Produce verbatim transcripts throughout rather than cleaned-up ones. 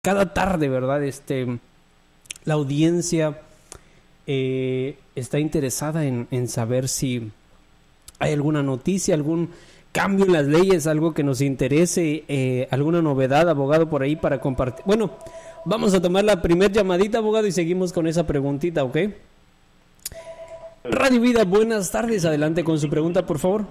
cada tarde, ¿verdad? Este, la audiencia eh, está interesada en, en saber si hay alguna noticia, algún cambio en las leyes, algo que nos interese, eh, alguna novedad, abogado, por ahí para compartir. Bueno, vamos a tomar la primer llamadita, abogado, y seguimos con esa preguntita, ¿ok? Radio Vida, buenas tardes, adelante con su pregunta, por favor.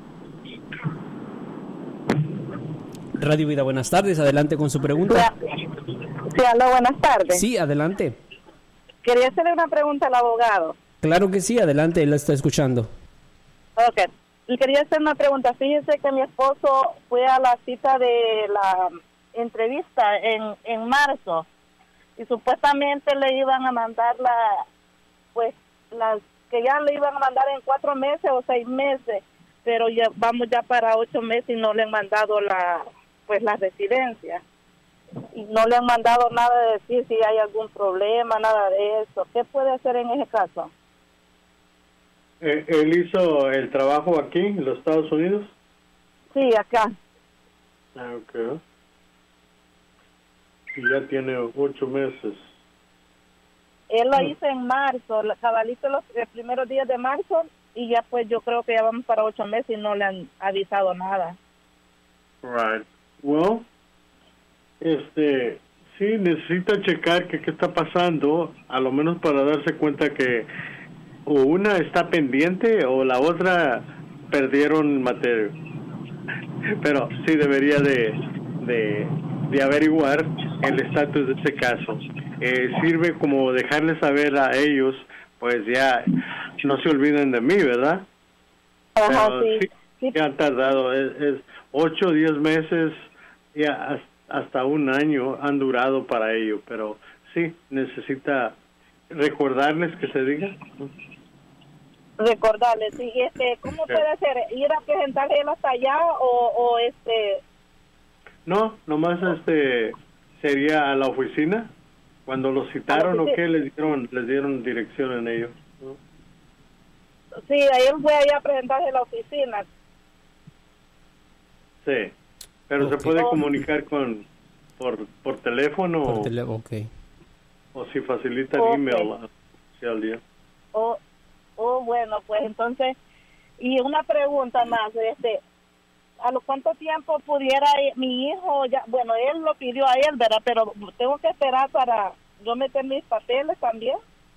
Radio Vida, buenas tardes, adelante con su pregunta. Sí, aló, buenas tardes. Sí, adelante. Quería hacerle una pregunta al abogado. Claro que sí, adelante, él la está escuchando. Ok, y quería hacer una pregunta. Fíjese que mi esposo fue a la cita de la entrevista en, en marzo y supuestamente le iban a mandar la, pues, las que ya le iban a mandar en cuatro meses o seis meses, pero ya vamos ya para ocho meses y no le han mandado la, pues, la residencia. Y no le han mandado nada de decir si hay algún problema, nada de eso. ¿Qué puede hacer en ese caso? Eh, ¿Él hizo el trabajo aquí, en los Estados Unidos? Sí, acá. Ah, ok. Y ya tiene ocho meses. Él lo hizo en marzo, la cabalito los, los primeros días de marzo, y ya pues yo creo que ya vamos para ocho meses y no le han avisado nada. Right. Well, este, sí, necesita checar que qué está pasando, a lo menos para darse cuenta que o una está pendiente o la otra perdieron materia. Pero sí debería de, de, de averiguar el estatus de ese caso. Eh, sirve como dejarles saber a ellos, pues ya no se olviden de mí, ¿verdad? Ajá, Pero sí. sí, sí. ya han tardado, es, es ocho, diez meses, ya hasta un año han durado para ello, pero sí, necesita recordarles que se diga. Recordarles, sí, este, ¿cómo Sí. puede hacer? ¿Ir a presentarle él hasta allá o, o este...? No, nomás este sería a la oficina. Cuando lo citaron o qué, les dieron, les dieron dirección en ello. ¿No? Sí, ahí él fue allá a presentarse en la oficina. Sí, pero Okay. se puede comunicar con por por teléfono Por o, tele- ok. o si facilitan Okay. email hacia el día. Oh, oh, bueno, pues entonces, y una pregunta más, este, ¿a lo cuánto tiempo pudiera ir- mi hijo, ya, bueno, él lo pidió a él, ¿verdad? Pero tengo que esperar para yo meter mis papeles también.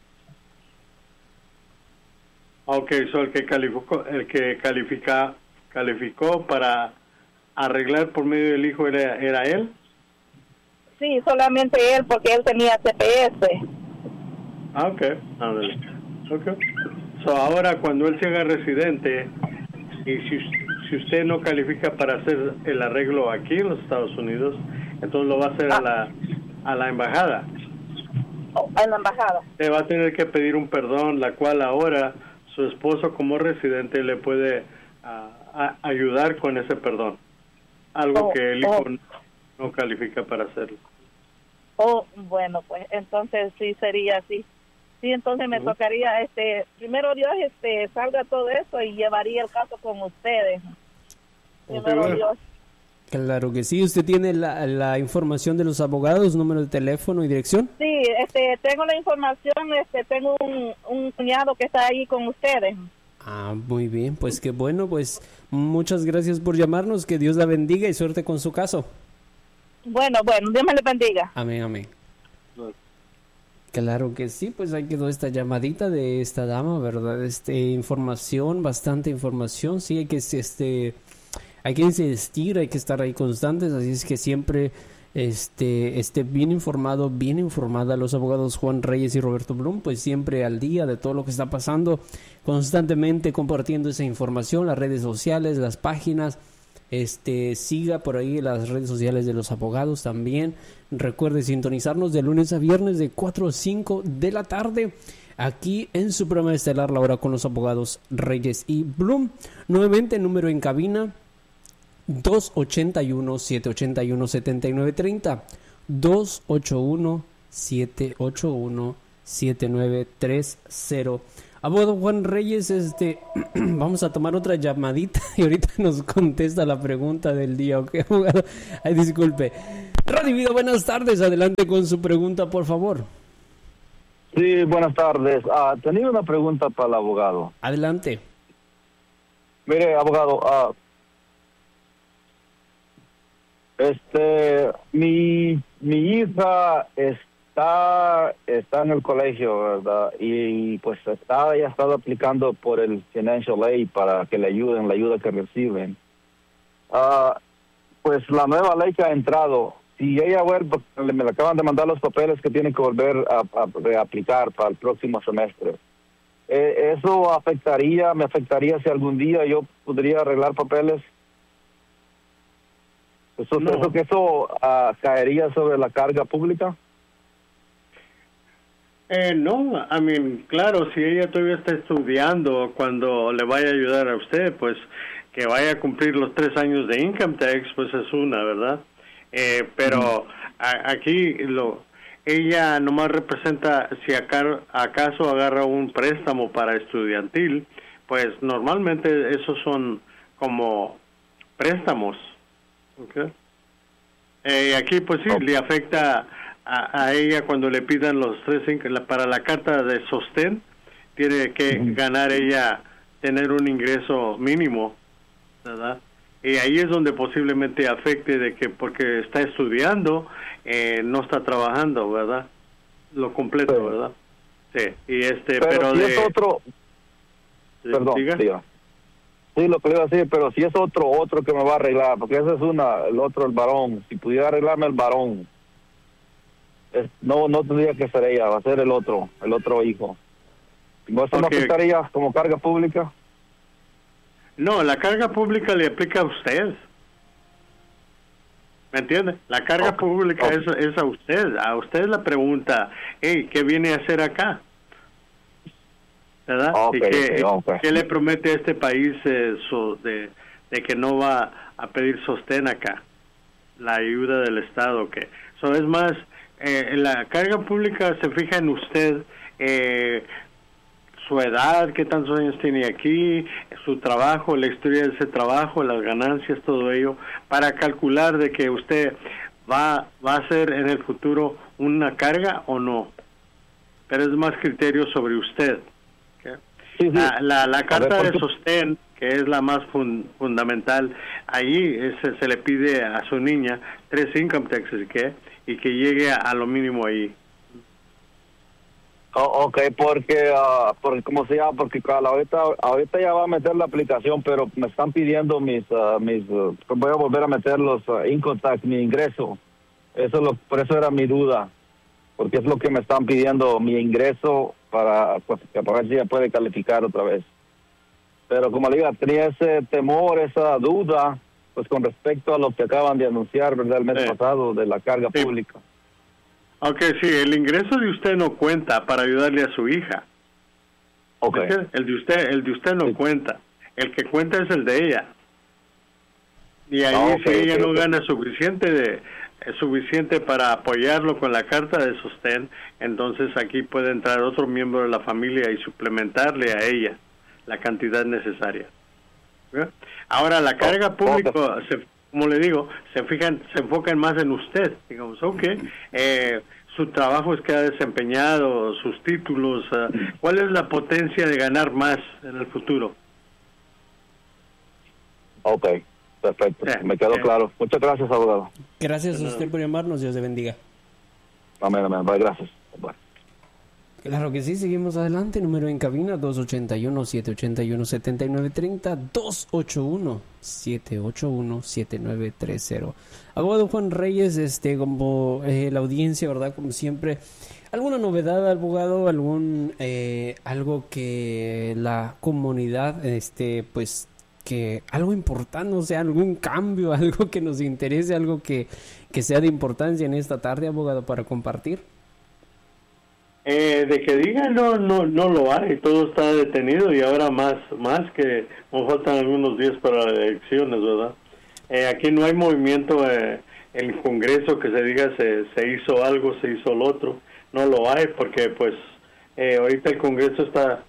Okay, so el que calificó, el que califica, calificó para arreglar por medio del hijo era, era él. Sí, solamente él, porque él tenía C P S. Ah, okay, ándale. Okay. So ahora cuando él se haga residente y si, si usted no califica para hacer el arreglo aquí en los Estados Unidos, entonces lo va a hacer a la a la embajada. Oh, en la embajada. Le va a tener que pedir un perdón, la cual ahora su esposo como residente le puede uh, a, ayudar con ese perdón. Algo Oh, que el hijo oh. no, no califica para hacerlo. Oh, bueno, pues entonces sí sería así. Sí, entonces me Ujú. tocaría, este, primero Dios, este, salga todo eso y llevaría el caso con ustedes. Primero bueno. Dios. Claro que sí. ¿Usted tiene la, la información de los abogados, número de teléfono y dirección? Sí, este, tengo la información, este, tengo un, un cuñado que está ahí con ustedes. Ah, muy bien. Pues qué bueno. Pues muchas gracias por llamarnos. Que Dios la bendiga y suerte con su caso. Bueno, bueno, Dios me le bendiga. Amén, amén. Claro que sí, pues ahí quedó esta llamadita de esta dama, ¿verdad? Este, información, bastante información, sí, hay que, este, hay que insistir, hay que estar ahí constantes, así es que siempre, este, esté bien informado, bien informada los abogados Juan Reyes y Roberto Blum, pues siempre al día de todo lo que está pasando, constantemente compartiendo esa información, las redes sociales, las páginas. Este, siga por ahí las redes sociales de los abogados también. Recuerde sintonizarnos de lunes a viernes de cuatro a cinco de la tarde aquí en su programa estelar La Hora con los abogados Reyes y Blum. Nuevamente número en cabina dos ocho uno, siete ocho uno, siete nueve tres cero, dos ocho uno, siete ocho uno, siete nueve tres cero. Abogado Juan Reyes, este, vamos a tomar otra llamadita y ahorita nos contesta la pregunta del día, ¿ok, abogado? Ay, disculpe. Radio Vida, buenas tardes, adelante con su pregunta, por favor. Sí, buenas tardes. Ah, tenía una pregunta para el abogado. Adelante. Mire, abogado, ah, este, mi, mi hija está, está en el colegio, ¿verdad? Y pues está, ella ha estado aplicando por el Financial Aid para que le ayuden, la ayuda que reciben. Ah, pues la nueva ley que ha entrado, si ella vuelve, me le acaban de mandar los papeles que tiene que volver a, a reaplicar para el próximo semestre. Eh, ¿Eso afectaría, me afectaría si algún día yo podría arreglar papeles? ¿Eso, No. eso que eso uh, caería sobre la carga pública? Eh, no, I mean, claro, si ella todavía está estudiando, cuando le vaya a ayudar a usted, pues que vaya a cumplir los tres años de income tax, pues es una, ¿verdad? Eh, pero a, aquí lo ella nomás representa, si acar, acaso agarra un préstamo para estudiantil, pues normalmente esos son como préstamos, ¿ok? Eh, aquí pues sí, okay. Le afecta a, a ella cuando le pidan los tres para la carta de sostén, tiene que uh-huh. ganar ella, tener un ingreso mínimo, ¿verdad? Y ahí es donde posiblemente afecte de que porque está estudiando, eh, no está trabajando, ¿verdad? Lo completo, sí. ¿Verdad? Sí, y este, pero, pero si de... es otro... ¿Sí? Perdón, ¿Diga? diga. Sí, lo que le iba a decir, pero si es otro, otro que me va a arreglar, porque ese es una, el otro, el varón. Si pudiera arreglarme el varón, es, no no tendría que ser ella, va a ser el otro, el otro hijo. ¿No eso no afectaría como carga pública? No, la carga pública le aplica a usted. ¿Me entiende? La carga okay. pública okay. Es, es a usted. A usted la pregunta, hey, ¿qué viene a hacer acá? ¿Verdad? Okay, ¿Y qué, okay. qué le promete a este país eh, so, de, de que no va a pedir sostén acá? La ayuda del Estado. Que so, es más, eh, la carga pública se fija en usted, eh, su edad, qué tantos años tiene aquí, su trabajo, la historia de ese trabajo, las ganancias, todo ello, para calcular de que usted va, va a ser en el futuro una carga o no. Pero es más criterio sobre usted. ¿Okay? Sí, sí. La, la, la carta ver, de sostén, que es la más fun, fundamental, ahí es, se le pide a su niña tres income taxes, ¿qué? Y que llegue a, a lo mínimo ahí. Oh, ok, porque, uh, porque, ¿cómo se llama? Porque claro, ahorita, ahorita ya va a meter la aplicación, pero me están pidiendo mis, uh, mis uh, voy a volver a meter los uh, income tax, mi ingreso. Eso lo, por eso era mi duda, porque es lo que me están pidiendo, mi ingreso, para, pues, para ver si ya puede calificar otra vez. Pero como le digo, tenía ese temor, esa duda, pues con respecto a lo que acaban de anunciar, ¿verdad? El mes sí. pasado, de la carga sí. pública. Ok, sí, el ingreso de usted no cuenta para ayudarle a su hija. Ok. El de usted, el de usted no sí. cuenta. El que cuenta es el de ella. Y ahí oh, okay, si ella okay, no okay. gana suficiente de suficiente para apoyarlo con la carta de sostén, entonces aquí puede entrar otro miembro de la familia y suplementarle a ella la cantidad necesaria. ¿Sí? Ahora la carga oh, pública okay. se como le digo, se fijan, se enfocan más en usted, digamos, ok, eh, su trabajo es que ha desempeñado, sus títulos, uh, ¿cuál es la potencia de ganar más en el futuro? Ok, perfecto, yeah, me quedó yeah. claro. Muchas gracias, abogado. Gracias a usted por llamarnos, Dios le bendiga. Amén, amén, bye, gracias. Bye. Claro que sí, seguimos adelante. Número en cabina dos ocho uno, siete ocho uno, siete nueve tres cero, dos ocho uno, siete ocho uno, siete nueve tres cero. Abogado Juan Reyes, este, como eh, la audiencia, ¿verdad? Como siempre, ¿alguna novedad, abogado? ¿Algún, eh, algo que la comunidad, este, pues, que algo importante, o sea, algún cambio, algo que nos interese, algo que, que sea de importancia en esta tarde, abogado, para compartir? Eh, de que diga no no no lo hay, todo está detenido y ahora más más que nos faltan algunos días para las elecciones, ¿verdad? Eh, aquí no hay movimiento eh, en el Congreso que se diga se se hizo algo, se hizo lo otro, no lo hay porque pues eh, ahorita el Congreso está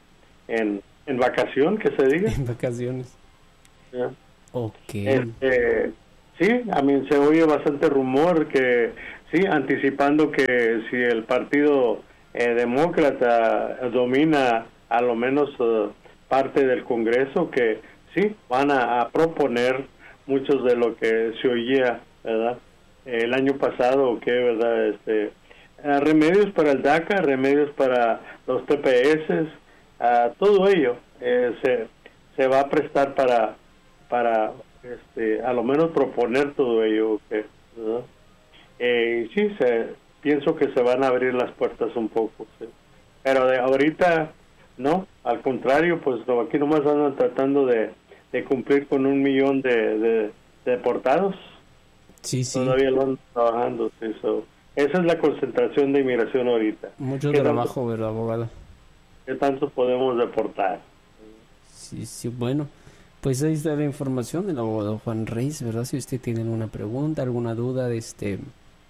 en, en vacación, que se diga. En vacaciones. Yeah. Ok. Este, sí, a mí se oye bastante rumor que, sí, anticipando que si el partido eh, demócrata domina a lo menos uh, parte del Congreso, que sí, van a, a proponer muchos de lo que se oía, ¿verdad? Eh, el año pasado, que, ¿verdad? Este, uh, remedios para el DACA, remedios para los T P S, uh, todo ello eh, se, se va a prestar para para este a lo menos proponer todo ello, que ¿verdad? Eh, sí, se, pienso que se van a abrir las puertas un poco, ¿sí? Pero de ahorita no, al contrario, pues no, aquí nomás andan tratando de, de cumplir con un millón de, de, de deportados. Sí, sí. Todavía lo andan trabajando, sí, so, esa es la concentración de inmigración ahorita. Mucho ¿Qué trabajo, tanto, ¿verdad, abogado? ¿Qué tanto podemos deportar? Sí, sí, bueno. Pues ahí está la información del abogado Juan Reyes, ¿verdad? Si usted tiene alguna pregunta, alguna duda de este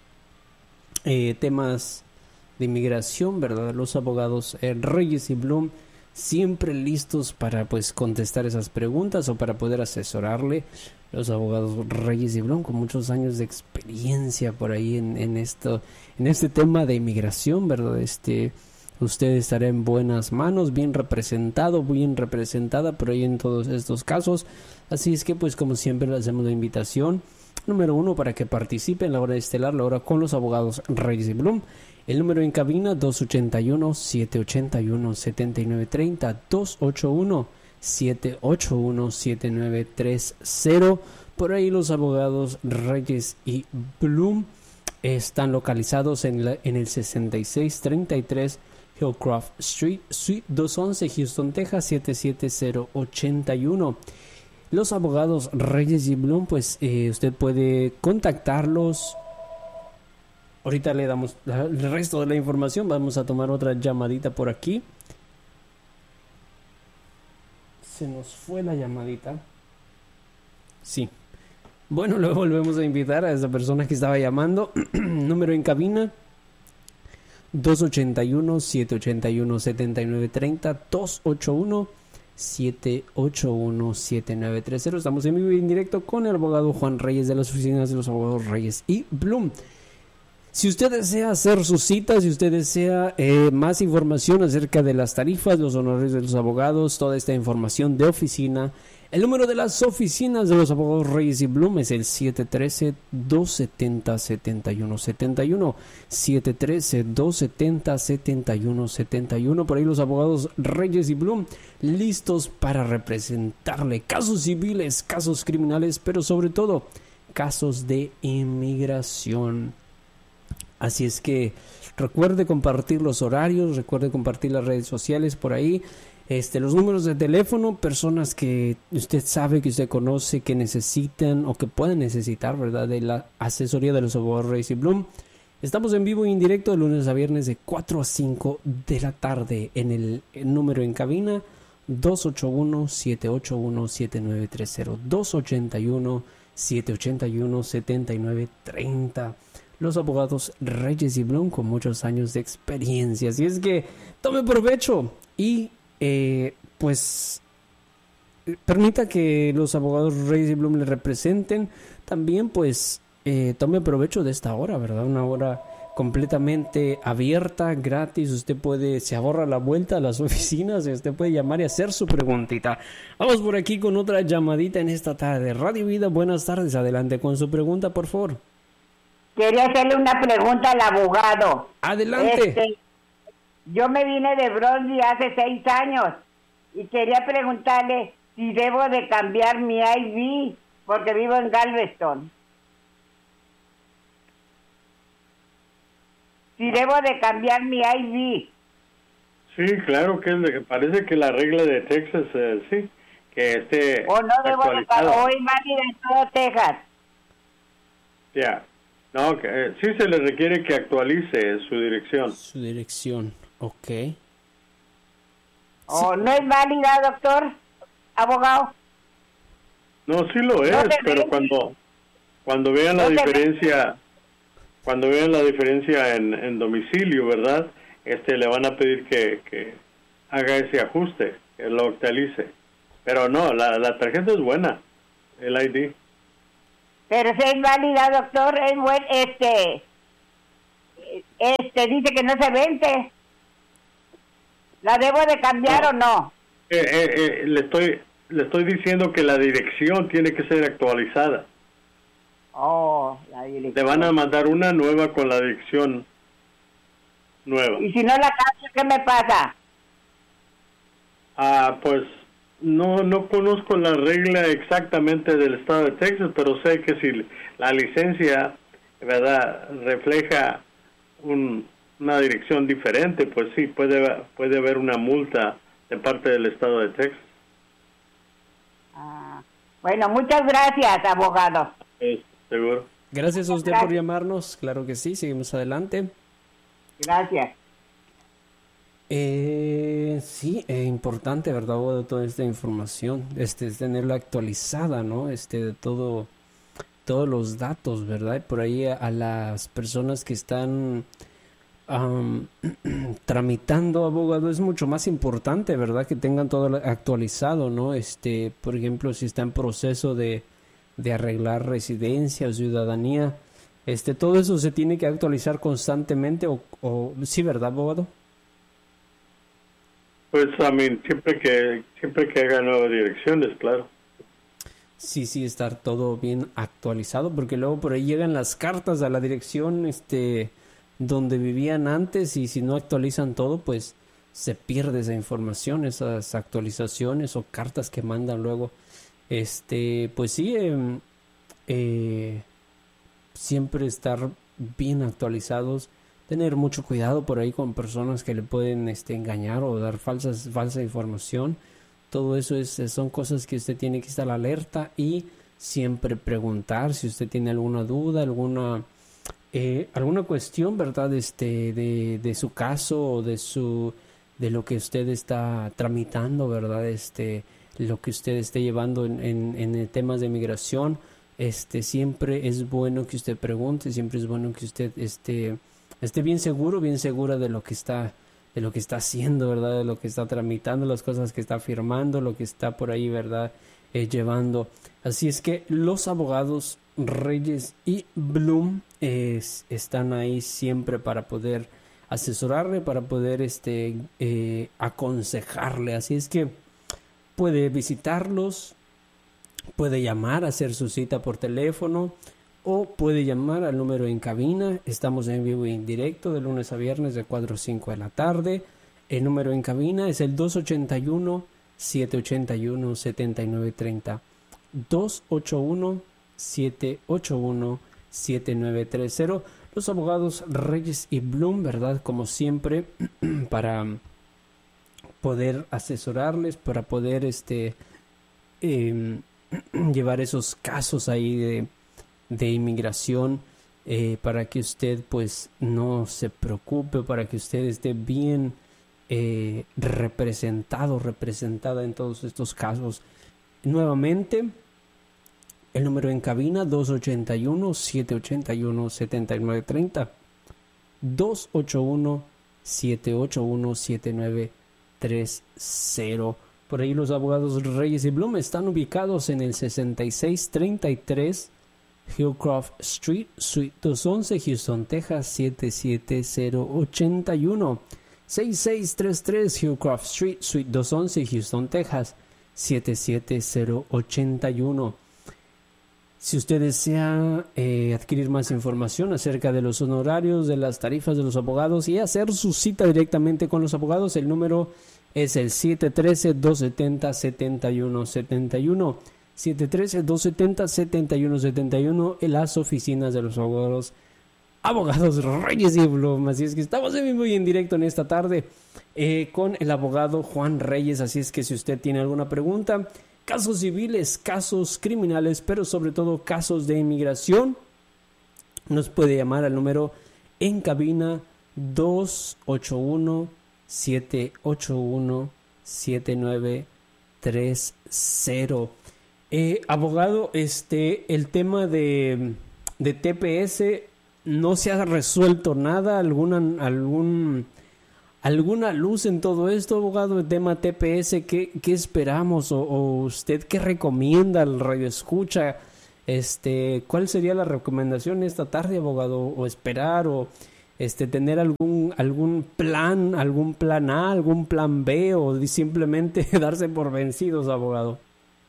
eh, temas de inmigración, ¿verdad? Los abogados eh, Reyes y Blum siempre listos para pues contestar esas preguntas o para poder asesorarle. Los abogados Reyes y Blum con muchos años de experiencia por ahí en, en esto, en este tema de inmigración, ¿verdad? Este usted estará en buenas manos, bien representado, bien representada por ahí en todos estos casos. Así es que, pues, como siempre, le hacemos la invitación, número uno, para que participe en la hora estelar, la hora con los abogados Reyes y Blum. El número en cabina, dos ocho uno, siete ocho uno, siete nueve tres cero, dos ocho uno, siete ocho uno, siete nueve tres cero. Por ahí los abogados Reyes y Blum están localizados en, la, en el sesenta y seis treinta y tres Hillcroft Street, Suite doscientos once, Houston, Texas, siete siete cero ocho uno. Los abogados Reyes y Blum, pues eh, usted puede contactarlos. Ahorita le damos la, el resto de la información. Vamos a tomar otra llamadita por aquí. Se nos fue la llamadita. Sí. Bueno, luego volvemos a invitar a esa persona que estaba llamando. Número en cabina. dos ocho uno, siete ocho uno, siete nueve tres cero, dos ocho uno, siete ocho uno, siete nueve tres cero. Estamos en vivo y en directo con el abogado Juan Reyes de las oficinas de los abogados Reyes y Blum. Si usted desea hacer sus citas, si usted desea eh, más información acerca de las tarifas, los honores de los abogados, toda esta información de oficina, el número de las oficinas de los abogados Reyes y Blum es el siete uno tres, dos siete cero, siete uno siete uno, siete uno tres, dos siete cero, siete uno siete uno. Por ahí los abogados Reyes y Blum listos para representarle casos civiles, casos criminales, pero sobre todo casos de inmigración. Así es que recuerde compartir los horarios, recuerde compartir las redes sociales por ahí. Este, los números de teléfono, personas que usted sabe, que usted conoce, que necesitan o que pueden necesitar, ¿verdad?, de la asesoría de los abogados Reyes y Blum. Estamos en vivo y en directo de lunes a viernes de cuatro a cinco de la tarde en el, el número en cabina dos ocho uno, siete ocho uno, siete nueve tres cero, dos ocho uno, siete ocho uno, siete nueve tres cero. Los abogados Reyes y Blum con muchos años de experiencia. Así es que tome provecho y eh, pues permita que los abogados Reyes y Blum le representen. También pues eh, tome provecho de esta hora, ¿verdad? Una hora completamente abierta, gratis. Usted puede, se ahorra la vuelta a las oficinas y usted puede llamar y hacer su preguntita. Vamos por aquí con otra llamadita en esta tarde. Radio Vida, buenas tardes. Adelante con su pregunta, por favor. Quería hacerle una pregunta al abogado. Adelante. Este, yo me vine de Brosby hace seis años y quería preguntarle si debo de cambiar mi I D porque vivo en Galveston. Si debo de cambiar mi I D. Sí, claro que es de que parece que la regla de Texas, eh, sí, que esté o no debo de cambiar, o es válida en todo Texas. Ya. Yeah. No, que, eh, sí se le requiere que actualice su dirección. Su dirección, ok. ¿O sí. no es válida, doctor? ¿Abogado? No, sí lo es, no pero ve. cuando cuando vean no la diferencia, ve. cuando vean la diferencia en, en domicilio, ¿verdad? Este, le van a pedir que, que haga ese ajuste. que lo actualice. Pero no, la, la tarjeta es buena, el I D. Pero si es válida, doctor, es buen, este, este, dice que no se vence. ¿La debo de cambiar no. o no? Eh, eh, eh, le estoy le estoy diciendo que la dirección tiene que ser actualizada. Oh, la dirección. Le van a mandar una nueva con la dirección nueva. ¿Y si no la cambio, qué me pasa? Ah, pues no no conozco la regla exactamente del estado de Texas, pero sé que si la licencia, ¿verdad?, refleja un, una dirección diferente, pues sí, puede, puede haber una multa de parte del estado de Texas. Ah, bueno, muchas gracias, abogado. Sí, seguro. Gracias a usted Gracias. por llamarnos. Claro que sí, seguimos adelante. Gracias. Eh, sí, es importante, ¿verdad? Abogado, toda esta información, este, es tenerla actualizada, ¿no? Este, de todo, todos los datos, ¿verdad? Por ahí a, a las personas que están um, tramitando, abogado, es mucho más importante, ¿verdad? Que tengan todo actualizado, ¿no? Este, por ejemplo, si está en proceso de, de arreglar residencia o ciudadanía, este, todo eso se tiene que actualizar constantemente, o, o sí, ¿verdad, abogado? Pues, I mean, siempre que siempre que haga nuevas direcciones, claro. Sí, sí, estar todo bien actualizado, porque luego por ahí llegan las cartas a la dirección, este, donde vivían antes, y si no actualizan todo, pues se pierde esa información, esas actualizaciones o cartas que mandan luego. Este, pues sí, eh, eh, siempre estar bien actualizados. Tener mucho cuidado por ahí con personas que le pueden este, engañar o dar falsas, falsa información. Todo eso es, son cosas que usted tiene que estar alerta y siempre preguntar si usted tiene alguna duda, alguna eh, alguna cuestión, ¿verdad? Este, de, de su caso o de su de lo que usted está tramitando, ¿verdad? Este, lo que usted esté llevando en, en, en temas de migración. Este, siempre es bueno que usted pregunte, siempre es bueno que usted este esté bien seguro, bien segura de lo que está, de lo que está haciendo, ¿verdad? De lo que está tramitando, las cosas que está firmando, lo que está por ahí, ¿verdad? Eh, llevando. Así es que los abogados Reyes y Bloom eh, están ahí siempre para poder asesorarle, para poder este eh, aconsejarle. Así es que puede visitarlos, puede llamar, hacer su cita por teléfono, o puede llamar al número en cabina. Estamos en vivo y en directo de lunes a viernes de cuatro a cinco de la tarde. El número en cabina es el dos ocho uno, siete ocho uno, siete nueve tres cero. dos ocho uno, siete ocho uno, siete nueve tres cero. Los abogados Reyes y Bloom, ¿verdad? Como siempre, para poder asesorarles, para poder este eh, llevar esos casos ahí de de inmigración, eh, para que usted pues no se preocupe, para que usted esté bien eh, representado, representada en todos estos casos. Nuevamente, el número en cabina dos ocho uno, siete ocho uno, siete nueve tres cero, dos ocho uno, siete ocho uno, siete nueve tres cero. Por ahí los abogados Reyes y Bloom están ubicados en el sesenta y seis treinta y tres Hillcroft Street, Suite doscientos once, Houston, Texas siete siete cero ocho uno. seis seis tres tres Hillcroft Street, Suite doscientos once, Houston, Texas siete siete cero ocho uno. Si usted desea eh, adquirir más información acerca de los honorarios, de las tarifas de los abogados y hacer su cita directamente con los abogados, el número es el siete uno tres, dos siete cero, siete uno siete uno. siete uno tres, dos siete cero, siete uno siete uno en las oficinas de los abogados abogados Reyes y Bloom. Así es que estamos en vivo y en directo en esta tarde eh, con el abogado Juan Reyes. Así es que si usted tiene alguna pregunta, casos civiles, casos criminales, pero sobre todo casos de inmigración, nos puede llamar al número en cabina dos ocho uno, siete ocho uno, siete nueve tres cero. Eh, abogado, este, el tema de, de T P S no se ha resuelto nada, alguna, algún, ¿alguna luz en todo esto, abogado, el tema T P S? ¿Qué, qué esperamos? O, ¿O usted qué recomienda al radio escucha? Este, ¿cuál sería la recomendación esta tarde, abogado? ¿O esperar o este tener algún algún plan, algún plan A, algún plan B o simplemente darse por vencidos, abogado?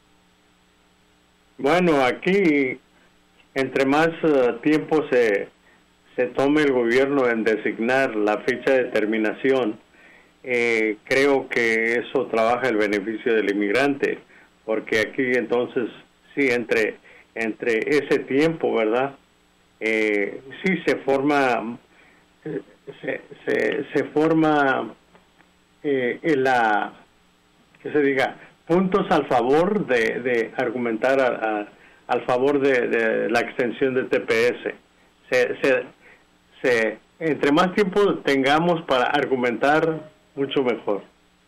Bueno, aquí entre más uh, tiempo se se tome el gobierno en designar la fecha de terminación, eh, creo que eso trabaja el beneficio del inmigrante, porque aquí entonces sí entre entre ese tiempo, ¿verdad? Eh, sí se forma se se, se forma eh, en la que se diga puntos al favor de, de argumentar a, a, al favor de, de la extensión de T P S. Se, se, se, entre más tiempo tengamos para argumentar, mucho mejor.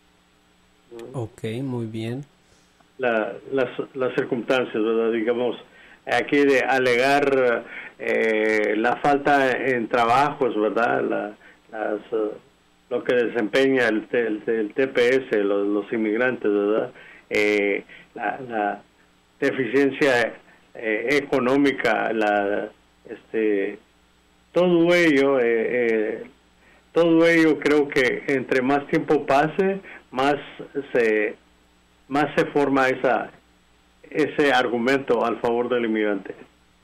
Ok, muy bien. La, las, las circunstancias, ¿verdad? Digamos, aquí de alegar eh, la falta en trabajos, ¿verdad? La, las, uh, lo que desempeña el, el, el T P S, los, los inmigrantes, ¿verdad? Eh, la, la deficiencia eh, económica, la este todo ello eh, eh, todo ello creo que entre más tiempo pase, más se más se forma esa ese argumento al favor del inmigrante.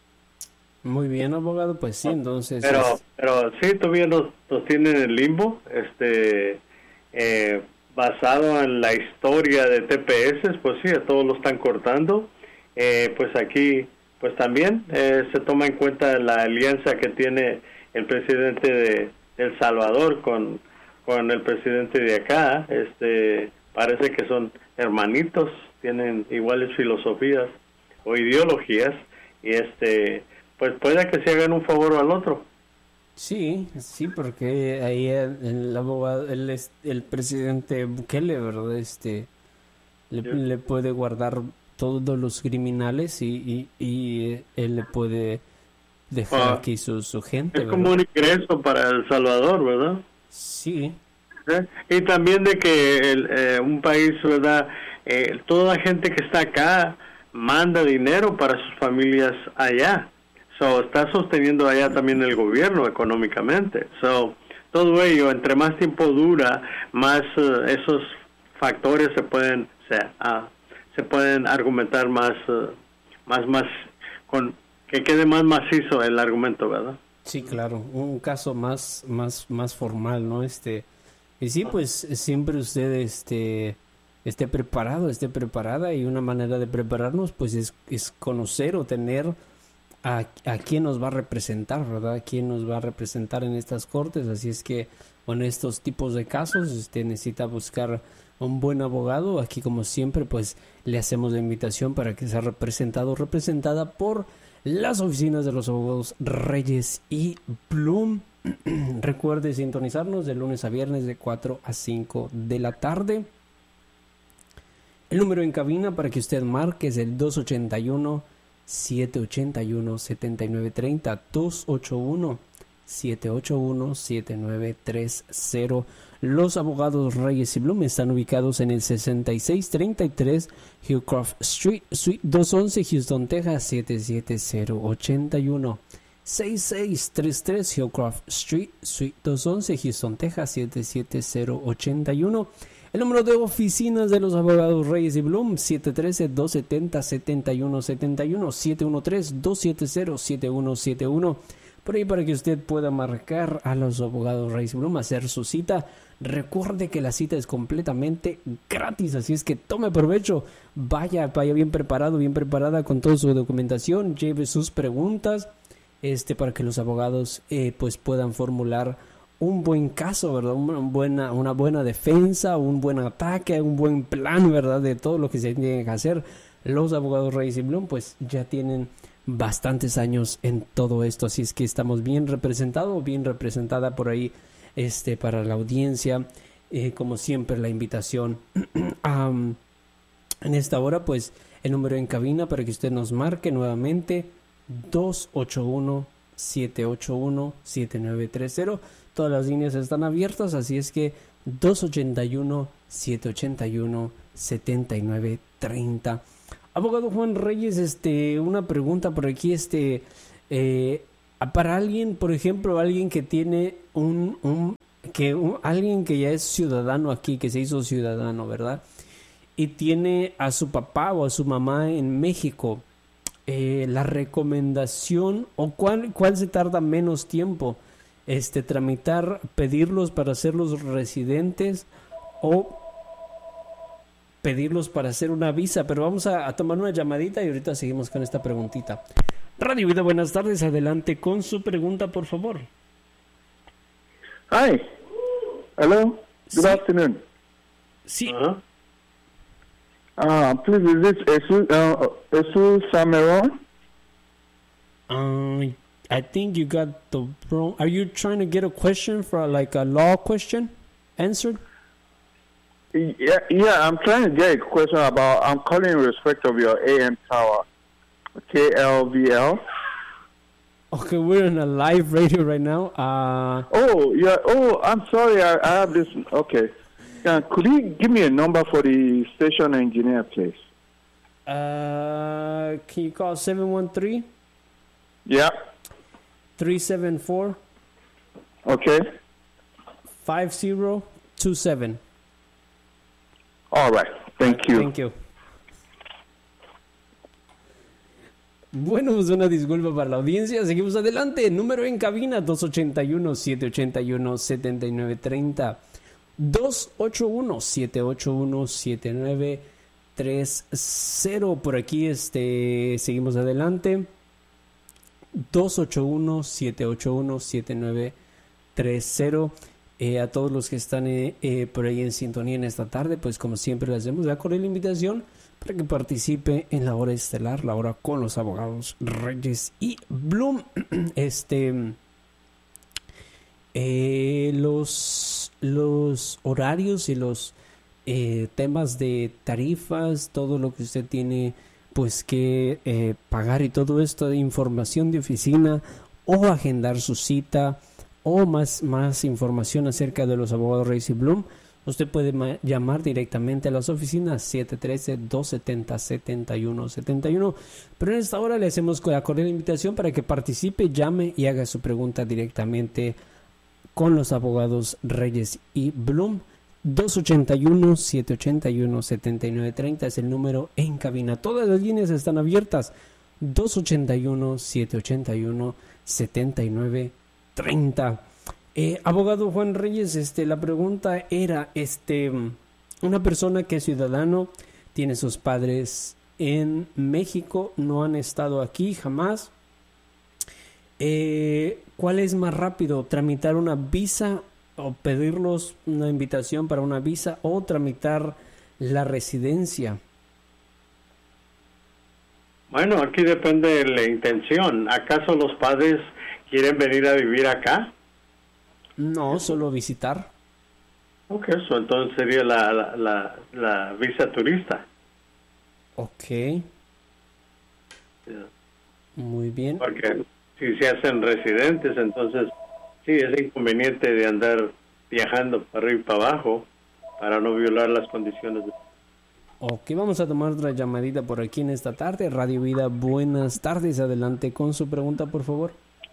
Muy bien, abogado, pues sí, entonces pero es... pero sí todavía nos, nos tienen en limbo, este eh, basado en la historia de T P S, pues sí, a todos lo están cortando. Eh, pues aquí, pues también eh, se toma en cuenta la alianza que tiene el presidente de El Salvador con, con el presidente de acá. Este, parece que son hermanitos, tienen iguales filosofías o ideologías, y este, pues puede que se hagan un favor al otro. Sí, sí, porque ahí el, el abogado, el, el presidente Bukele, ¿verdad? Este, le, sí. le puede guardar todos los criminales y, y, y él le puede dejar ah, aquí su, su gente. Es ¿verdad? Como un ingreso para El Salvador, ¿verdad? Sí. ¿Eh? Y también de que el, eh, un país, ¿verdad? Eh, toda la gente que está acá manda dinero para sus familias allá. So, está sosteniendo allá también el gobierno económicamente. So, todo ello, entre más tiempo dura, más uh, esos factores se pueden se, uh, se pueden argumentar más, uh, más, más, con que quede más macizo el argumento, ¿verdad? Sí, claro, un caso más, más, más formal, ¿no? Este, y sí, pues siempre usted, este, esté preparado, esté preparada, y una manera de prepararnos, pues es, es conocer o tener A, a quién nos va a representar, ¿verdad? A quién nos va a representar en estas cortes. Así es que en estos tipos de casos usted necesita buscar un buen abogado. Aquí, como siempre, pues le hacemos la invitación para que sea representado o representada por las oficinas de los abogados Reyes y Blum. Recuerde sintonizarnos de lunes a viernes de cuatro a cinco de la tarde. El número en cabina para que usted marque es el dos ochenta y uno, siete ochenta y uno, setenta y nueve treinta, dos ochenta y uno, siete ochenta y uno, setenta y nueve treinta. Los abogados Reyes y Blum están ubicados en el sesenta y seis treinta y tres Hillcroft Street, Suite doscientos once, Houston, Texas, siete siete cero ocho uno. sesenta y seis treinta y tres Hillcroft Street, Suite doscientos once, Houston, Texas, siete siete cero ocho uno. El número de oficinas de los abogados Reyes y Blum, siete uno tres, dos siete cero, siete uno siete uno, siete uno tres, dos siete cero, siete uno siete uno. Por ahí para que usted pueda marcar a los abogados Reyes y Blum, hacer su cita. Recuerde que la cita es completamente gratis, así es que tome provecho. Vaya, vaya bien preparado, bien preparada con toda su documentación. Lleve sus preguntas este, para que los abogados eh, pues puedan formular un buen caso, ¿verdad? Una buena, una buena defensa, un buen ataque, un buen plan, ¿verdad? De todo lo que se tiene que hacer. Los abogados Reyes y Blum, pues ya tienen bastantes años en todo esto, así es que estamos bien representados, bien representada por ahí, este, para la audiencia. Eh, como siempre, la invitación um, en esta hora, pues el número en cabina para que usted nos marque nuevamente, dos ochenta y uno, siete ochenta y uno, siete nueve treinta. Todas las líneas están abiertas, así es que dos ochenta y uno, siete ochenta y uno, setenta y nueve treinta. Abogado Juan Reyes, este, una pregunta por aquí, este, eh, para alguien, por ejemplo, alguien que tiene un, un que un, alguien que ya es ciudadano aquí, que se hizo ciudadano, ¿verdad? Y tiene a su papá o a su mamá en México, eh, la recomendación o cuál, cuál se tarda menos tiempo, este, tramitar, pedirlos para hacerlos residentes o pedirlos para hacer una visa. Pero vamos a, a tomar una llamadita y ahorita seguimos con esta preguntita. Radio Vida, buenas tardes, adelante con su pregunta, por favor. Hi. Hello. Good Sí. afternoon. Sí. Uh-huh. Uh, please, is this Jesus, uh, Jesus Sameron? Uh, I think you got the wrong. Are you trying to get a question for like a law question answered? Yeah, yeah, I'm trying to get a question about, I'm calling in respect of your A M tower, K L V L. Okay, we're in a live radio right now. Uh, Oh, yeah, oh, I'm sorry, I, I have this, okay. Uh, could you give me a number for the station engineer, please? uh, can you call seven one three, Yeah, three seven four, okay. five zero two seven? All right, thank you. Thank you. Bueno, pues una disculpa para la audiencia. Seguimos adelante. Número en cabina dos ochenta y uno, siete ochenta y uno, setenta y nueve treinta. dos ochenta y uno, siete ochenta y uno, setenta y nueve treinta. Por aquí este seguimos adelante. dos ochenta y uno, siete ochenta y uno, setenta y nueve treinta. Eh, a todos los que están eh, eh, por ahí en sintonía en esta tarde, pues como siempre les hacemos la cordial invitación para que participe en la hora estelar, la hora con los abogados Reyes y Bloom. Este, eh, los, los horarios y los eh, temas de tarifas, todo lo que usted tiene pues que eh, pagar y todo esto de información de oficina o agendar su cita o más, más información acerca de los abogados Reyes y Bloom, usted puede ma- llamar directamente a las oficinas siete uno tres, dos siete cero, siete uno siete uno. Pero en esta hora le hacemos la cordial invitación para que participe, llame y haga su pregunta directamente con los abogados Reyes y Bloom. dos ochenta y uno, siete ochenta y uno, setenta y nueve treinta es el número en cabina. Todas las líneas están abiertas. dos ochenta y uno, siete ochenta y uno, setenta y nueve treinta. Eh, abogado Juan Reyes, este, la pregunta era, este, una persona que es ciudadano, tiene sus padres en México, no han estado aquí jamás. Eh, ¿Cuál es más rápido? ¿Tramitar una visa o pedirlos una invitación para una visa o tramitar la residencia? Bueno, aquí depende de la intención. ¿Acaso los padres quieren venir a vivir acá? No, solo visitar. Ok, eso entonces sería la, la, la, la visa turista. Ok, Yeah. muy bien. Porque si se hacen residentes, entonces sí, es inconveniente de andar viajando para arriba y para abajo para no violar las condiciones. De... Ok, vamos a tomar otra llamadita por aquí en esta tarde. Radio Vida, buenas tardes. Adelante con su pregunta, por favor.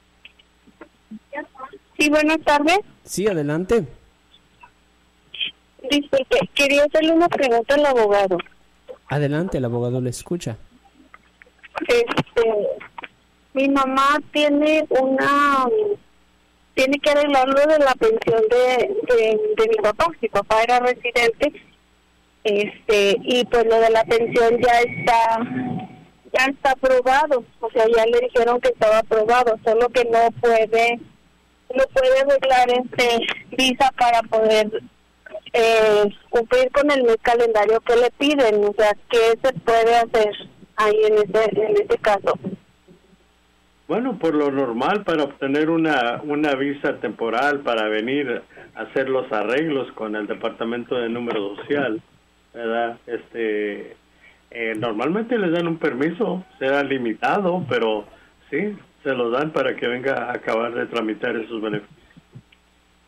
Sí, buenas tardes. Sí, adelante. Disculpe, quería hacerle una pregunta al abogado. Adelante, el abogado le escucha. Este, mi mamá tiene una, tiene que arreglar lo de la pensión de, de, de mi papá. Mi papá era residente, este, y pues lo de la pensión ya está, ya está aprobado. O sea, ya le dijeron que estaba aprobado, solo que no puede, no puede arreglar este visa para poder eh, cumplir con el mes calendario que le piden. O sea, ¿qué se puede hacer ahí en ese, en ese caso? Bueno, por lo normal, para obtener una, una visa temporal para venir a hacer los arreglos con el Departamento de Número Social, ¿verdad? Este, eh, normalmente les dan un permiso, será limitado, pero sí, se lo dan para que venga a acabar de tramitar esos beneficios.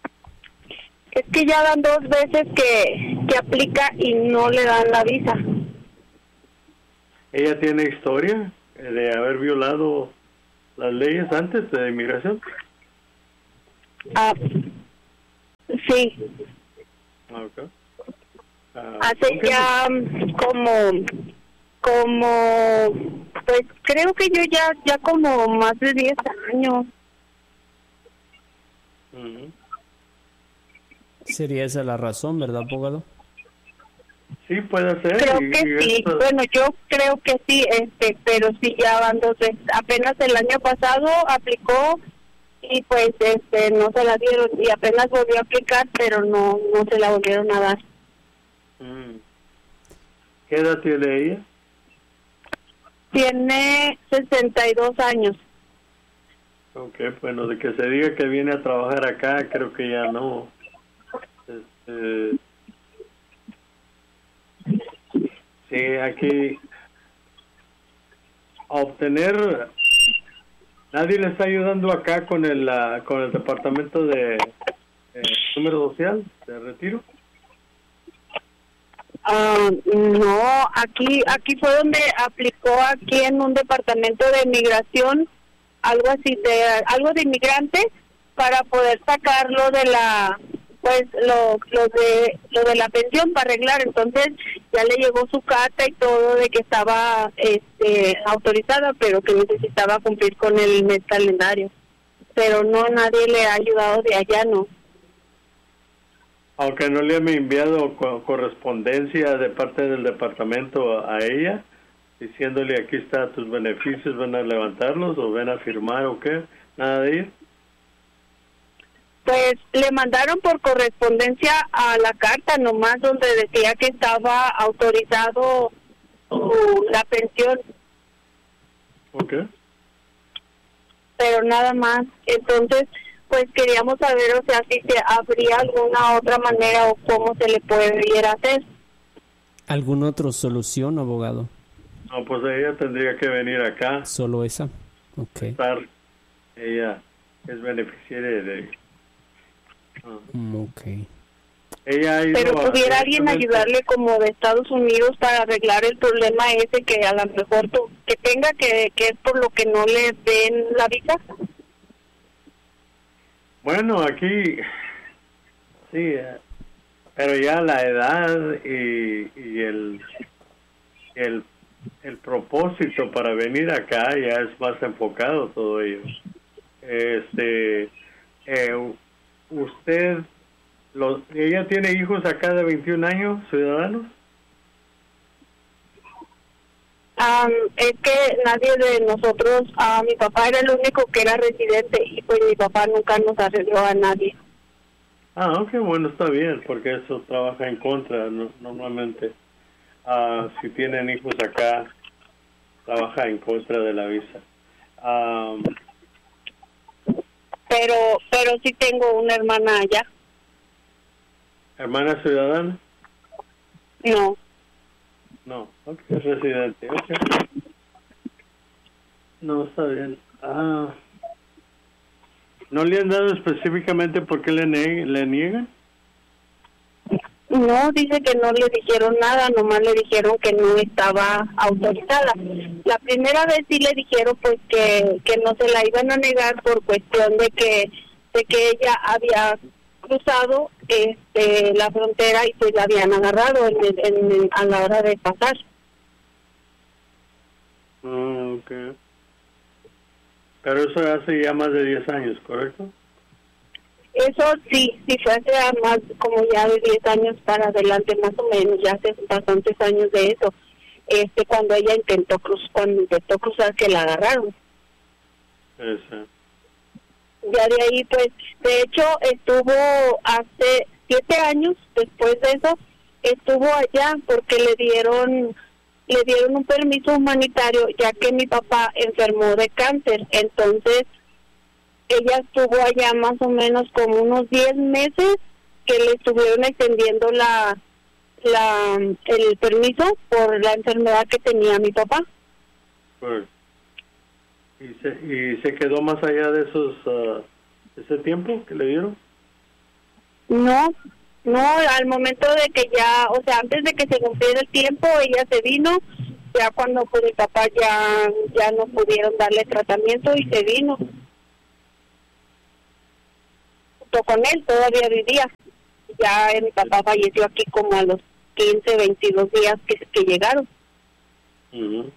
Es que ya dan dos veces que, que aplica y no le dan la visa. ¿Ella tiene historia de haber violado las leyes antes de inmigración? Ah, sí. Okay. Uh, Hace okay. ya como, como, pues creo que yo ya, ya como más de diez años. Uh-huh. Sería esa la razón, ¿verdad, abogado? Sí, puede ser. Creo y, que y sí. esto... Bueno, yo creo que sí, este, pero sí ya van dos veces. Apenas el año pasado aplicó y pues este no se la dieron y apenas volvió a aplicar, pero no no se la volvieron a dar. Mm. ¿Qué edad tiene ella? Tiene sesenta y dos años. Ok, bueno, de que se diga que viene a trabajar acá, creo que ya no. Este, sí, aquí a obtener, nadie le está ayudando acá con el uh, con el departamento de eh, número social de retiro. Uh, no, aquí aquí fue donde aplicó aquí en un departamento de migración, algo así de algo de inmigrante para poder sacarlo de la pues lo lo de lo de la pensión para arreglar. Entonces ya le llegó su carta y todo de que estaba este autorizada, pero que necesitaba cumplir con el mes calendario. Pero no, nadie le ha ayudado de allá, no. Aunque no le han enviado co- correspondencia de parte del departamento a ella, diciéndole aquí está tus beneficios, ven a levantarlos o ven a firmar o qué, nada de ir. Pues le mandaron por correspondencia a la carta nomás donde decía que estaba autorizado uh, la pensión. Ok. Pero nada más. Entonces, pues queríamos saber, o sea, si se habría alguna otra manera o cómo se le pudiera hacer. ¿Alguna otra solución, abogado? No, pues ella tendría que venir acá. ¿Solo esa? Ok. Estar, ella es beneficiaria de... Uh. Ok. Ella ha ido Pero a, pudiera alguien ayudarle como de Estados Unidos para arreglar el problema ese que a lo mejor tú, que tenga que, que es por lo que no le den la visa. Bueno, aquí sí, pero ya la edad y, y el, el el propósito para venir acá ya es más enfocado todo ello. Este, eh, usted, los, ella tiene hijos acá de veintiún años, ciudadanos. Um, es que nadie de nosotros, uh, mi papá era el único que era residente y pues mi papá nunca nos arregló a nadie. Ah, ok, bueno, está bien, porque eso trabaja en contra no, normalmente. Uh, si tienen hijos acá, trabaja en contra de la visa. Um, pero pero sí tengo una hermana allá. ¿Hermana ciudadana? No. No, ok, es residente, ok. No, está bien. Ah, ¿no le han dado específicamente por qué le, ne le niegan? No, dice que no le dijeron nada, nomás le dijeron que no estaba autorizada. La primera vez sí le dijeron pues que, que no se la iban a negar por cuestión de que de que ella había cruzado este la frontera y pues la habían agarrado en, en, en, a la hora de pasar. Ah, ok. Pero eso hace ya más de diez años, ¿correcto? Eso sí, sí fue hace más como ya de diez años para adelante más o menos, ya hace bastantes años de eso. Este cuando ella intentó cruz cuando intentó cruzar que la agarraron. Eso. Ya de ahí pues de hecho estuvo hace siete años después de eso estuvo allá porque le dieron le dieron un permiso humanitario ya que mi papá enfermó de cáncer. Entonces ella estuvo allá más o menos como unos diez meses que le estuvieron extendiendo la la el permiso por la enfermedad que tenía mi papá. Pues, ¿y, se, ¿Y se quedó más allá de esos uh, ese tiempo que le dieron? No, No, no, al momento de que ya, o sea, antes de que se cumpliera el tiempo, ella se vino, ya cuando pues mi papá ya, ya no pudieron darle tratamiento y se vino. Junto con él todavía vivía. Ya mi papá falleció aquí como a los quince, veintidós días que, que llegaron. Uh-huh.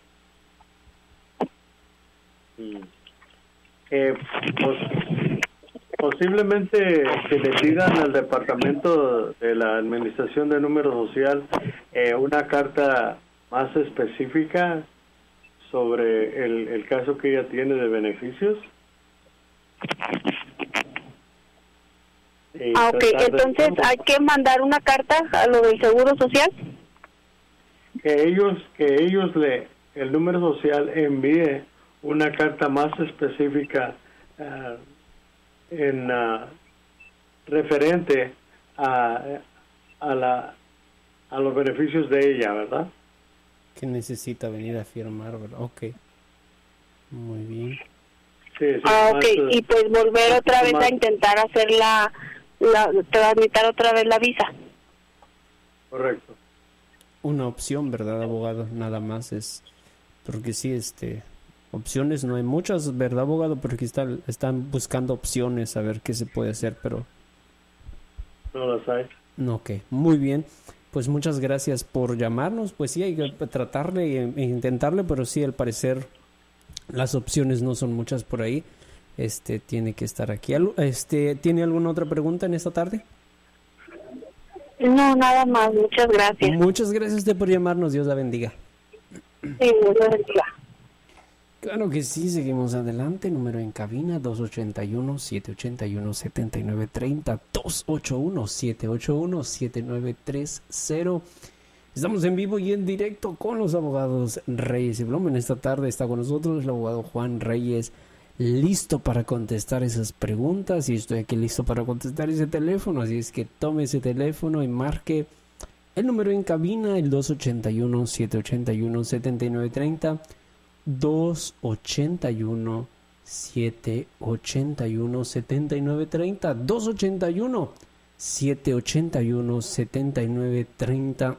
Mm. Eh, pues, posiblemente que le pidan al departamento de la administración de número social eh, una carta más específica sobre el, el caso que ella tiene de beneficios. Y ah, ok, entonces de... hay que mandar una carta a lo del Seguro Social. Que ellos, que ellos le, el número social envíe una carta más específica uh, en uh, referente a, a la a los beneficios de ella, ¿verdad? Que necesita venir a firmar, ¿verdad? Ok, muy bien. Sí, sí, ah, ok, más, y pues volver otra vez más. a intentar hacer la, la tramitar otra vez la visa. Correcto. Una opción, ¿verdad, abogado? Nada más es, porque sí, este, opciones no hay muchas, ¿verdad, abogado? Porque están, están buscando opciones a ver qué se puede hacer, pero... No las hay. Ok, muy bien. Pues muchas gracias por llamarnos. Pues sí, hay que tratarle e intentarle, pero sí, al parecer las opciones no son muchas por ahí. Este, tiene que estar aquí. Este, ¿tiene alguna otra pregunta en esta tarde? No, nada más. Muchas gracias. Muchas gracias a usted por llamarnos. Dios la bendiga. Sí, Dios la bendiga. Claro que sí, seguimos adelante. Número en cabina dos ocho uno, siete ocho uno, siete nueve tres cero, dos ocho uno, siete ocho uno, siete nueve tres cero. Estamos en vivo y en directo con los abogados Reyes y Blum. En esta tarde está con nosotros el abogado Juan Reyes, listo para contestar esas preguntas, y estoy aquí listo para contestar ese teléfono, así es que tome ese teléfono y marque el número en cabina, el dos ocho uno, siete ocho uno, siete nueve tres cero, dos ocho uno, siete ocho uno, siete nueve tres cero, dos ocho uno, siete ocho uno, siete nueve tres cero.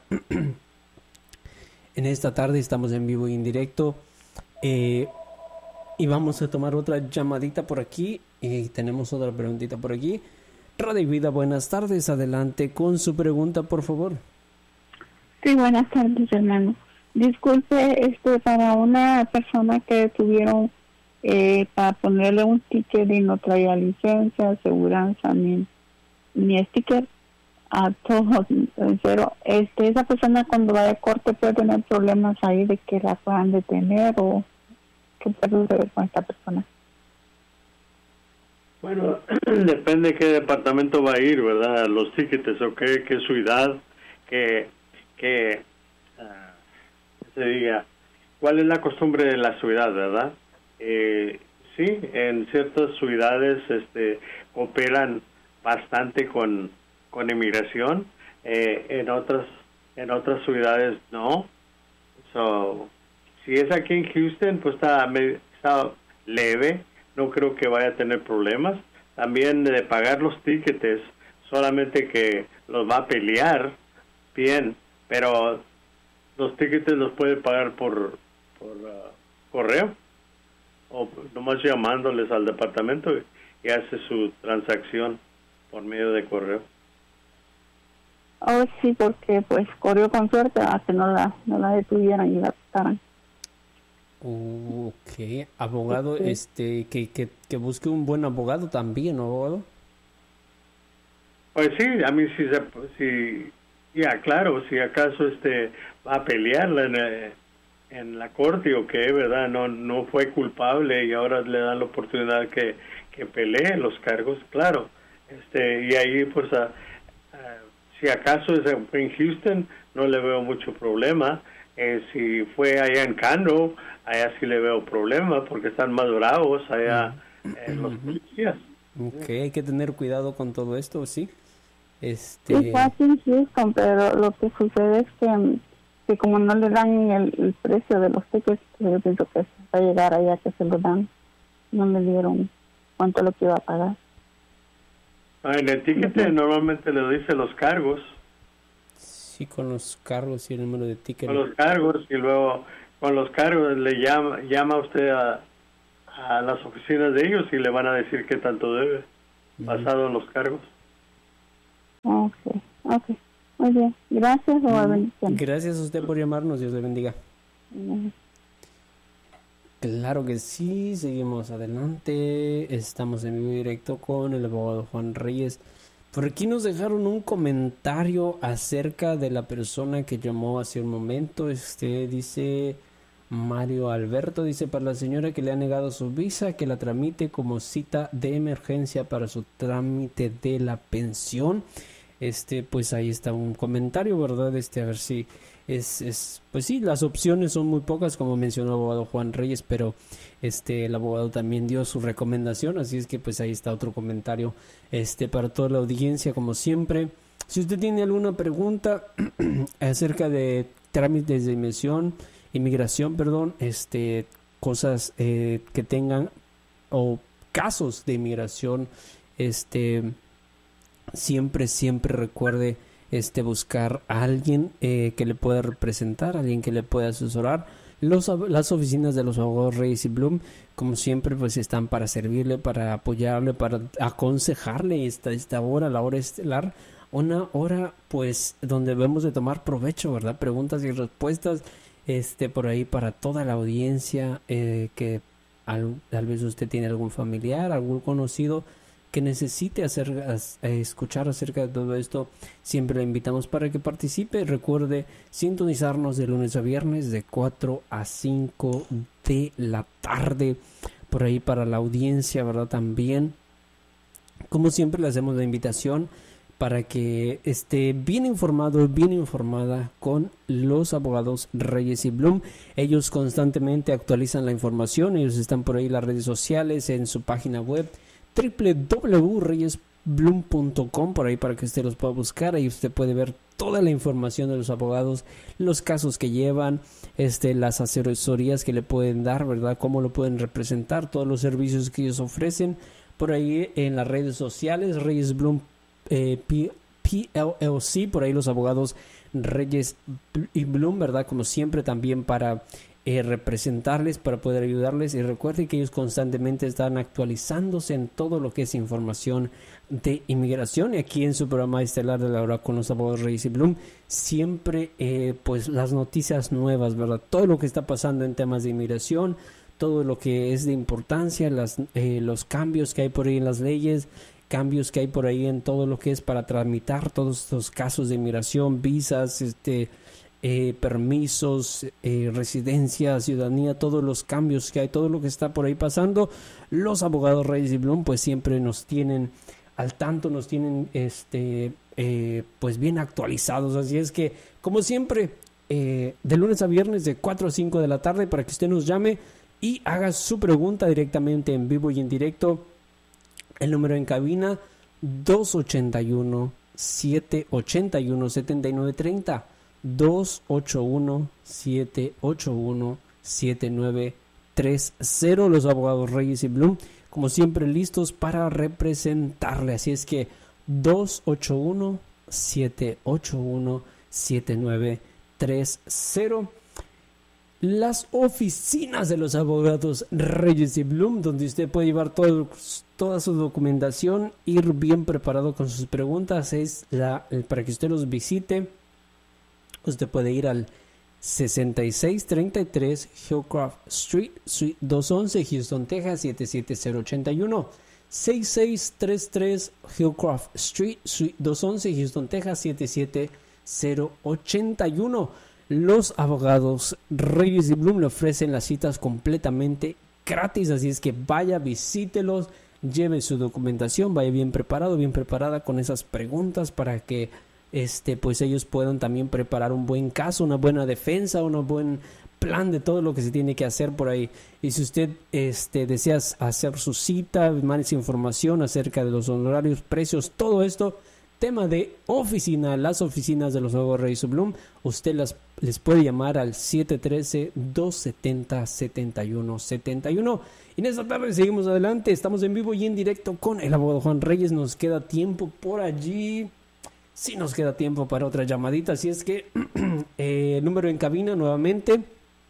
En esta tarde estamos en vivo y en directo, eh, y vamos a tomar otra llamadita por aquí, y tenemos otra preguntita por aquí. Radio Vida, buenas tardes, adelante con su pregunta, por favor. Sí, buenas tardes, hermano. Disculpe, este, para una persona que tuvieron eh, para ponerle un ticket y no traía licencia, aseguranza, ni, ni sticker, a todos, pero este, esa persona cuando vaya a corte puede tener problemas ahí de que la puedan detener, o qué puede suceder con esta persona. Bueno, depende de qué departamento va a ir, ¿verdad? Los tickets, o qué, qué ciudad, que, que uh, se diga, cuál es la costumbre de la ciudad, ¿verdad? Eh, sí, en ciertas ciudades este, cooperan bastante con, con inmigración, eh, en otras en otras ciudades no. So, si es aquí en Houston, pues está, está leve, no creo que vaya a tener problemas. También de pagar los tickets, solamente que los va a pelear bien, pero los tickets los puede pagar por, por uh, correo, o nomás llamándoles al departamento y, y hace su transacción por medio de correo. Oh, sí, porque pues corrió con suerte a que no la, no la detuvieran y la picaran. Ok, abogado, sí. este, que, que, que busque un buen abogado también, ¿no, abogado? Pues sí, a mí sí, se, sí ya, claro, si acaso este va a pelearla en, eh, en la corte o qué, ¿verdad? No no fue culpable y ahora le dan la oportunidad que, que pelee los cargos, claro. este Y ahí, pues, a, a, si acaso es en Houston, no le veo mucho problema. Eh, si fue allá en Cano, allá sí le veo problema porque están más bravos allá eh, los policías. Ok, hay que tener cuidado con todo esto, ¿sí? Este... Sí, fue así en Houston, pero lo que sucede es que, que como no le dan el, el precio de los tickets, yo pienso que va a llegar allá que se lo dan, no le dieron cuánto lo que iba a pagar. Ah, en el ticket uh-huh. normalmente le dice los cargos. Sí, con los cargos y el número de ticket. Con los cargos y luego con los cargos le llama, llama usted a, a las oficinas de ellos y le van a decir qué tanto debe, uh-huh. basado en los cargos. Ok, ok. Muy bien. Gracias, o bendiciones. Gracias a usted por llamarnos. Dios le bendiga. Uh-huh. Claro que sí, seguimos adelante, estamos en vivo directo con el abogado Juan Reyes. Por aquí nos dejaron un comentario acerca de la persona que llamó hace un momento. Este dice Mario Alberto, dice: para la señora que le ha negado su visa, que la tramite como cita de emergencia para su trámite de la pensión. Este, pues ahí está un comentario, ¿verdad? Este, a ver si es, es, pues sí, las opciones son muy pocas, como mencionó el abogado Juan Reyes, pero este, el abogado también dio su recomendación, así es que pues ahí está otro comentario, este, para toda la audiencia, como siempre. Si usted tiene alguna pregunta acerca de trámites de inmigración, inmigración, perdón, este, cosas eh, que tengan, o casos de inmigración, este, siempre, siempre recuerde este buscar a alguien eh, que le pueda representar, alguien que le pueda asesorar. Los, las oficinas de los abogados Reyes y Blum, como siempre, pues están para servirle, para apoyarle, para aconsejarle. Esta, esta hora, la hora estelar, una hora pues donde debemos de tomar provecho, ¿verdad? Preguntas y respuestas este por ahí para toda la audiencia, eh, que al, tal vez usted tiene algún familiar, algún conocido que necesite hacer, eh, escuchar acerca de todo esto. Siempre le invitamos para que participe. Recuerde sintonizarnos de lunes a viernes de cuatro a cinco de la tarde, por ahí para la audiencia, ¿verdad? También, como siempre, le hacemos la invitación para que esté bien informado, bien informada con los abogados Reyes y Blum. Ellos constantemente actualizan la información. Ellos están por ahí en las redes sociales, en su página web doble u doble u doble u punto reyes blum punto com, por ahí para que usted los pueda buscar. Ahí usted puede ver toda la información de los abogados, los casos que llevan, este, las asesorías que le pueden dar, ¿verdad? Cómo lo pueden representar, todos los servicios que ellos ofrecen. Por ahí en las redes sociales, Reyes Blum eh, P L L C, por ahí los abogados Reyes y Blum, ¿verdad? Como siempre, también para Eh, representarles, para poder ayudarles. Y recuerden que ellos constantemente están actualizándose en todo lo que es información de inmigración. Y aquí en su programa estelar de la hora con los abogados Reyes y Blum, siempre eh, pues las noticias nuevas, ¿verdad? Todo lo que está pasando en temas de inmigración, todo lo que es de importancia, las, eh, los cambios que hay por ahí en las leyes, cambios que hay por ahí en todo lo que es para tramitar todos estos casos de inmigración, visas, este Eh, permisos, eh, residencia, ciudadanía, todos los cambios que hay, todo lo que está por ahí pasando. Los abogados Reyes y Blum pues siempre nos tienen al tanto, nos tienen este eh, pues bien actualizados. Así es que, como siempre, eh, de lunes a viernes de cuatro a cinco de la tarde, para que usted nos llame y haga su pregunta directamente en vivo y en directo. El número en cabina dos ocho uno, siete ocho uno, siete nueve tres cero. dos ocho uno, siete ocho uno, siete nueve tres cero. Los abogados Reyes y Blum, como siempre, listos para representarle. Así es que dos ocho uno, siete ocho uno, siete nueve tres cero. Las oficinas de los abogados Reyes y Blum, donde usted puede llevar todo, toda su documentación, ir bien preparado con sus preguntas, es la para que usted los visite. Usted puede ir al sesenta y seis treinta y tres Hillcroft Street, Suite doscientos once, Houston, Texas, siete siete cero ocho uno. sesenta y seis treinta y tres Hillcroft Street, Suite doscientos once, Houston, Texas, siete siete cero ocho uno. Los abogados Reyes y Blum le ofrecen las citas completamente gratis, así es que vaya, visítelos, lleve su documentación, vaya bien preparado, bien preparada con esas preguntas para que este pues ellos puedan también preparar un buen caso, una buena defensa, un buen plan de todo lo que se tiene que hacer por ahí. Y si usted este desea hacer su cita, más información acerca de los honorarios, precios, todo esto, tema de oficina, las oficinas de los abogados Reyes y Blum, usted las, les puede llamar al siete uno tres, dos siete cero, siete uno siete uno. Y en esta tarde seguimos adelante, estamos en vivo y en directo con el abogado Juan Reyes. Nos queda tiempo por allí, sí nos queda tiempo para otra llamadita, así es que eh, el número en cabina nuevamente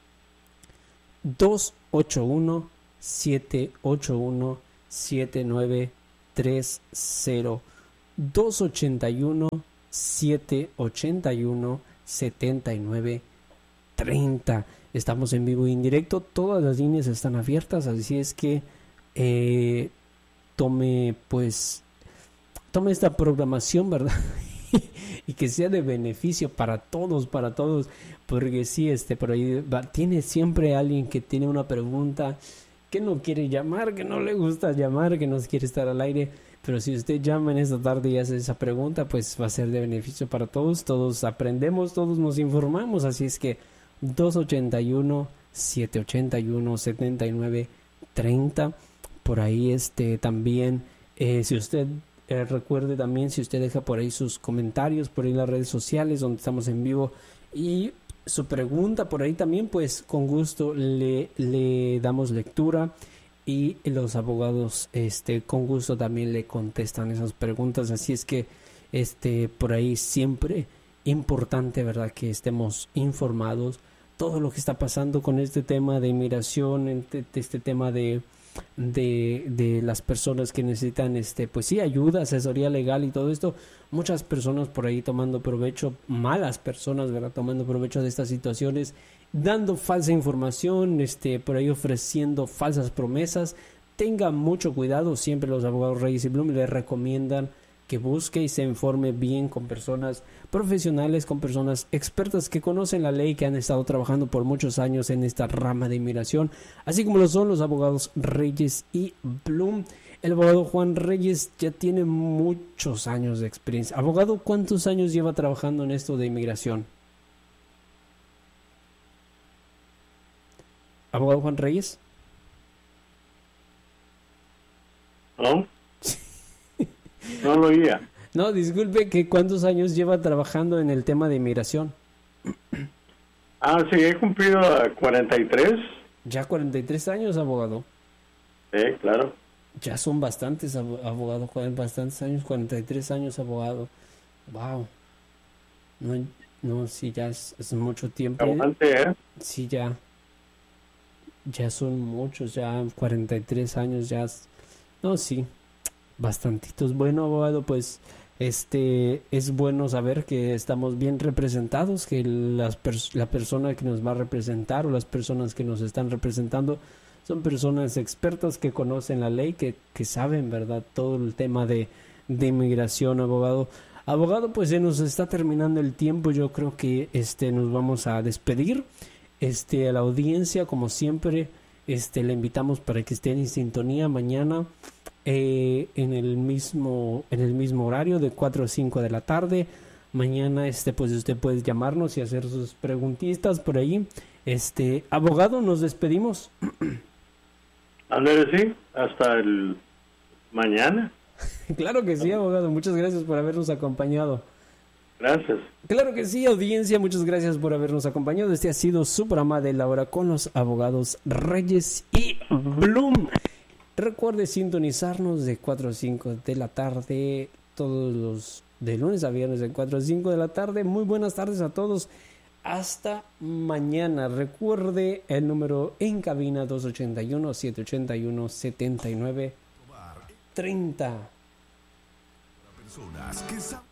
dos ocho uno, siete ocho uno, siete nueve tres cero, dos ocho uno, siete ocho uno, siete nueve tres cero. Estamos en vivo y en directo, todas las líneas están abiertas, así es que eh, tome pues tome esta programación, ¿verdad? Y que sea de beneficio para todos, para todos, porque sí, este, por ahí va, tiene siempre alguien que tiene una pregunta, que no quiere llamar, que no le gusta llamar, que no quiere estar al aire, pero si usted llama en esta tarde y hace esa pregunta, pues va a ser de beneficio para todos, todos aprendemos, todos nos informamos, así es que dos ocho uno, siete ocho uno, siete nueve tres cero, por ahí este también, eh, si usted eh, recuerde también, si usted deja por ahí sus comentarios, por ahí en las redes sociales donde estamos en vivo, y su pregunta por ahí también, pues con gusto le, le damos lectura y los abogados este con gusto también le contestan esas preguntas, así es que este por ahí siempre importante, ¿verdad?, que estemos informados todo lo que está pasando con este tema de inmigración, este, este tema de, de de las personas que necesitan este pues sí ayuda, asesoría legal y todo esto. Muchas personas por ahí tomando provecho, malas personas, ¿verdad?, tomando provecho de estas situaciones, dando falsa información, este por ahí ofreciendo falsas promesas. Tenga mucho cuidado, siempre los abogados Reyes y Blum le recomiendan que busque y se informe bien con personas profesionales, con personas expertas que conocen la ley, que han estado trabajando por muchos años en esta rama de inmigración, así como lo son los abogados Reyes y Blum. El abogado Juan Reyes ya tiene muchos años de experiencia. Abogado, ¿cuántos años lleva trabajando en esto de inmigración? Abogado Juan Reyes. ¿No? No lo oía. No, disculpe, que ¿cuántos años lleva trabajando en el tema de inmigración? Ah, sí, he cumplido cuarenta y tres. Ya cuarenta y tres años, abogado. Sí, claro. Ya son bastantes, abogado, bastantes años, cuarenta y tres años, abogado. Wow. No, no, sí, ya es, es mucho tiempo. Aguante, ¿eh? Sí, ya. Ya son muchos, ya cuarenta y tres años, ya. No, sí. Bastantitos. Bueno, abogado, pues este es bueno saber que estamos bien representados, que las pers- la persona que nos va a representar o las personas que nos están representando son personas expertas que conocen la ley, que, que saben, ¿verdad?, todo el tema de, de inmigración, abogado. Abogado, pues se nos está terminando el tiempo, yo creo que este nos vamos a despedir. Este, a la audiencia, como siempre, este le invitamos para que estén en sintonía mañana. Eh, en el mismo en el mismo horario de cuatro a cinco de la tarde. Mañana este pues usted puede llamarnos y hacer sus preguntitas por ahí. Este, abogado, nos despedimos. Andrés, sí, hasta el mañana. Claro que sí, abogado, muchas gracias por habernos acompañado. Gracias. Claro que sí, audiencia, muchas gracias por habernos acompañado. Este ha sido su programa de la hora con los abogados Reyes y Blum. Recuerde sintonizarnos de cuatro a cinco de la tarde, todos los de lunes a viernes de cuatro a cinco de la tarde. Muy buenas tardes a todos. Hasta mañana. Recuerde el número en cabina dos ocho uno, siete ocho uno, siete nueve tres cero.